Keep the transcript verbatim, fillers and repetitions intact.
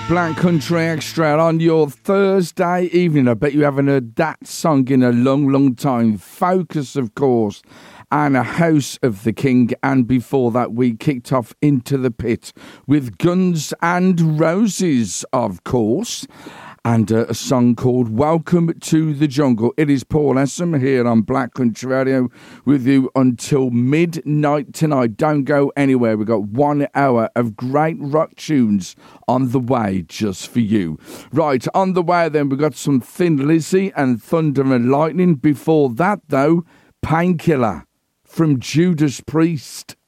Black Country Extra on your Thursday evening. I bet you haven't heard that song in a long, long time. Focus, of course, and A House of the King. And before that, we kicked off Into the Pit with Guns and Roses, of course, and uh, a song called Welcome to the Jungle. It is Paul Essam here on Black Country Radio with you until midnight tonight. Don't go anywhere. We've got one hour of great rock tunes on the way just for you. Right, on the way then, we've got some Thin Lizzy and Thunder and Lightning. Before that, though, Painkiller from Judas Priest.